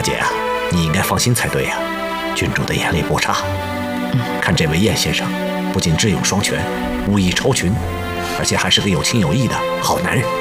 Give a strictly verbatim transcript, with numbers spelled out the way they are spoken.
姐啊，你应该放心才对呀。郡主的眼力不差，看这位燕先生，不仅智勇双全，武艺超群，而且还是个有情有义的好男人。